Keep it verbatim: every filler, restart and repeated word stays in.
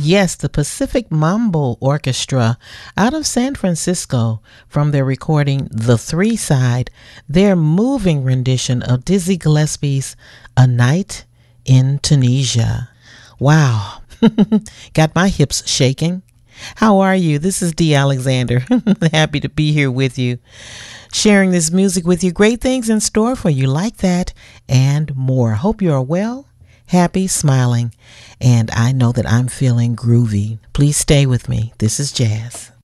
Yes, the Pacific Mambo Orchestra out of San Francisco from their recording The Three Side, their moving rendition of Dizzy Gillespie's A Night in Tunisia. Wow, got my hips shaking. How are you? This is Dee Alexander. Happy to be here with you, sharing this music with you. Great things in store for you like that and more. Hope you are well, happy, smiling, and I know that I'm feeling groovy. Please stay with me. This is Jazz.